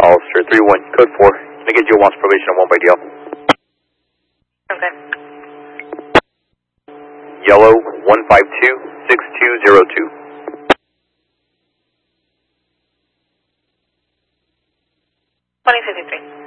Officer 31, code 4. Can I get your wants probation on 1 by DL? Okay. Yellow 152-6202. 2053.